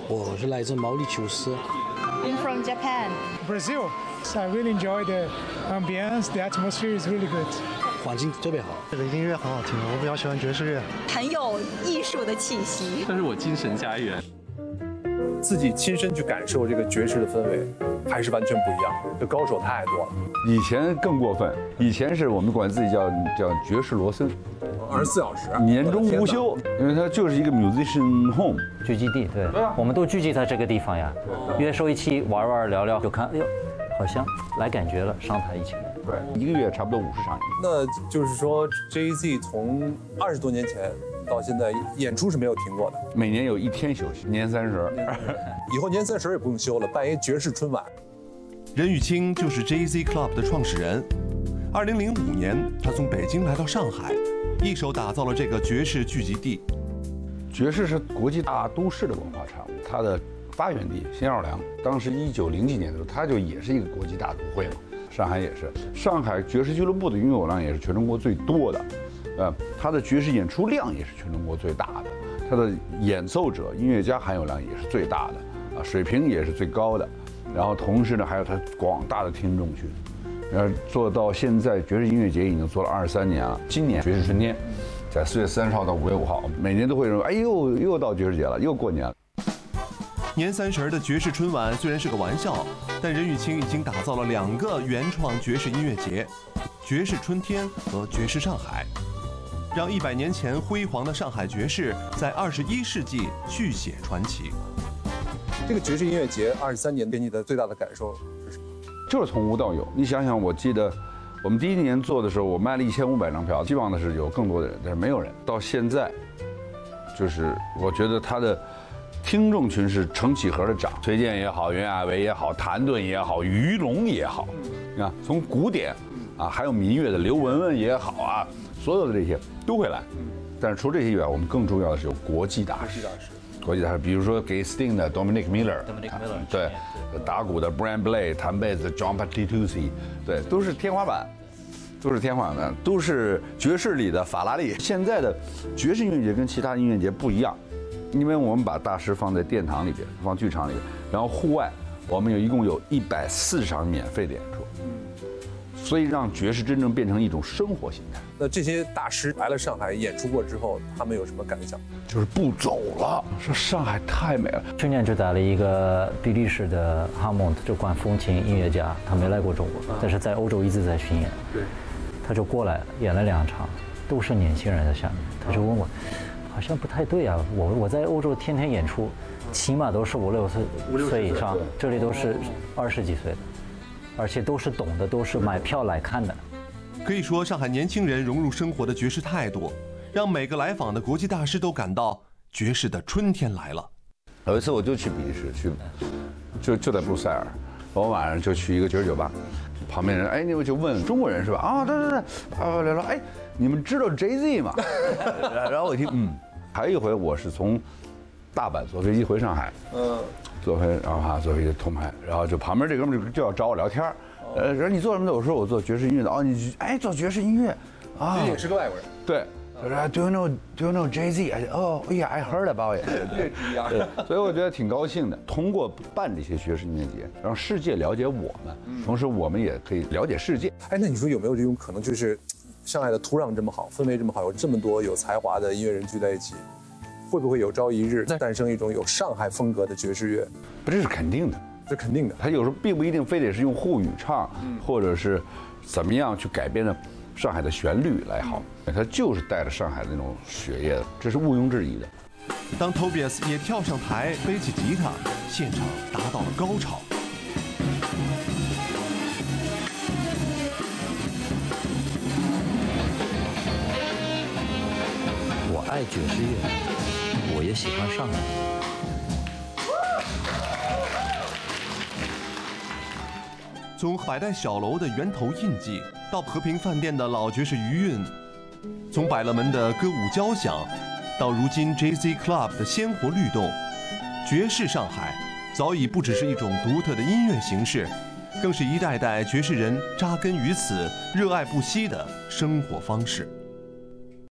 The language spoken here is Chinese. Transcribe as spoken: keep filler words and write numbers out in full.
我是来自毛里求斯。 I'm from Japan. Brazil. So I really enjoy the ambience. The atmosphere is really good. 环境特别好， 这个音乐很好听，我比较喜欢爵士乐， 很有艺术的气息。 这是我精神家园。 自己亲身去感受这个爵士的氛围，还是完全不一样。这高手太多了。 以前更过分，以前是我们管自己叫叫爵士罗森， 二十四小时， 年终无休，因为它就是一个 musician home 聚集地。对，我们都聚集在这个地方呀，约说一起玩玩聊聊，就看，哎呦，好像来感觉了，上台一起。 对，一个月差不多五十场。 那就是说 ，J Z 从二十多年前到现在演出是没有停过的， 每年有一天休息，年三十。 以后年三十也不用休了，办一爵士春晚。 任玉清就是 J Z Club 的创始人。二零零五年，他从北京来到上海，一手打造了这个爵士聚集地。 爵士是国际大都市的文化产物，它的发源地新奥尔良，当时一九零几年的时候，它就也是一个国际大都会嘛。上海也是，上海爵士俱乐部的拥有量也是全中国最多的，呃，它的爵士演出量也是全中国最大的，它的演奏者、音乐家含有量也是最大的，啊，水平也是最高的，然后同时呢，还有它广大的听众群，然后做到现在，爵士音乐节已经做了二十三年了。今年爵士春天，在四月三十号到五月五号，每年都会认为，哎呦，又到爵士节了，又过年了。 年三十的爵士春晚虽然是个玩笑，但任玉清已经打造了两个原创爵士音乐节：爵士春天和爵士上海，让一百年前辉煌的上海爵士在二十一世纪续写传奇。 这个爵士音乐节二十三年给你的最大的感受是什么？ 就是从无到有。你想想，我记得我们第一年做的时候，我卖了一千五百张票，希望的是有更多的人，但是没有人。到现在，就是我觉得他的听众群是成几何的涨，崔健也好，袁娅维也好，谭盾也好，于龙也好，你看从古典啊，还有民乐的刘文文也好啊，所有的这些都会来。但是除这些以外，我们更重要的是有国际大师，国际大师，比如说给 Sting 的 Dominic Miller，Dominic Miller， 对，打鼓的 Brian Blade， 弹贝斯的 John Patitucci， 对，都是天花板。都是天花板，都是爵士里的法拉利。现在的爵士音乐节跟其他音乐节不一样，因为我们把大师放在殿堂里边，放剧场里边，然后户外我们有一共有一百四十场免费的演出，所以让爵士真正变成一种生活形态。 那这些大师来了上海演出过之后，他们有什么感想？ 就是不走了，说上海太美了。 去年就带了一个比利时的哈蒙特，就管风琴音乐家，他没来过中国，但是在欧洲一直在巡演。 对。 他就过来演了两场，都是年轻人在下面。他就问我，好像不太对啊，我我在欧洲天天演出，起码都是五六岁岁以上，这里都是二十几岁的，而且都是懂的，都是买票来看的。 可以说，上海年轻人融入生活的爵士态度，让每个来访的国际大师都感到爵士的春天来了。 有一次我就去比利时，去就就在布鲁塞尔，我晚上就去一个爵士酒吧。旁边人，哎，你们就问中国人是吧？啊，对对对，啊，聊聊，哎，你们知道 J Z 吗？然后我一听，嗯，还有一回我是从大阪坐飞机回上海，嗯，坐飞，然后哈坐飞机通拍，然后就旁边这哥们就就要找我聊天，呃，然后你做什么的？我说我做爵士音乐的，哦，你哎做爵士音乐，啊， 你也是个外国人， 对。他说 ，Do you know Do you know J Z？ I said, Oh, yeah, I heard about it。 越不一样， 所以我觉得挺高兴的。通过办这些爵士音乐节，让世界了解我们，同时我们也可以了解世界。 哎，那你说有没有这种可能，就是上海的土壤这么好，氛围这么好，有这么多有才华的音乐人聚在一起，会不会有朝一日再诞生一种有上海风格的爵士乐？ 不，这是肯定的， 这肯定的。 他有时候并不一定非得是用沪语唱，嗯、或者是怎么样去改编的上海的旋律来好。他就是带着上海的那种血液的，这是毋庸置疑的。 当 Tobias 也跳上台，背起吉他，现场达到了高潮。 我爱爵士乐，我也喜欢上海。 从百代小楼的源头印记，到和平饭店的老爵士余韵。从百乐门的歌舞交响，到如今 J Z Club 的鲜活律动，爵士上海早已不只是一种独特的音乐形式，更是一代代爵士人扎根于此、热爱不息的生活方式。